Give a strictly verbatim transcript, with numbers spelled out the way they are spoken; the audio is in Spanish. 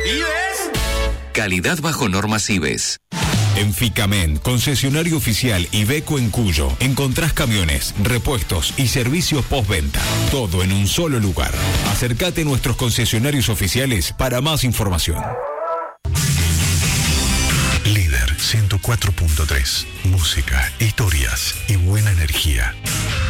¿Ibes? Calidad bajo normas Ibes. En Ficamen, concesionario oficial Iveco en Cuyo, encontrás camiones, repuestos y servicios postventa. Todo en un solo lugar. Acércate a nuestros concesionarios oficiales para más información. Líder ciento cuatro punto tres. Música, historias y buena energía.